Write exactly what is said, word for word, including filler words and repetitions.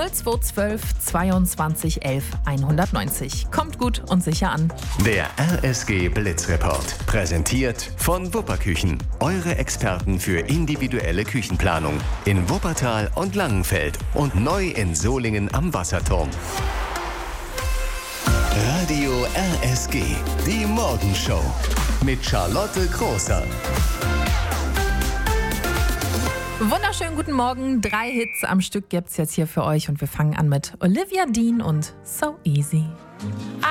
null zwei zwölf zweiundzwanzig elf hundertneunzig. Kommt gut und sicher an. Der R S G Blitzreport. Präsentiert von Wupperküchen. Eure Experten für individuelle Küchenplanung. In Wuppertal und Langenfeld. Und neu in Solingen am Wasserturm. Radio R S G. Die Morgenshow. Mit Charlotte Großer. Wunderschönen guten Morgen. Drei Hits am Stück gibt's jetzt hier für euch und wir fangen an mit Olivia Dean und So Easy.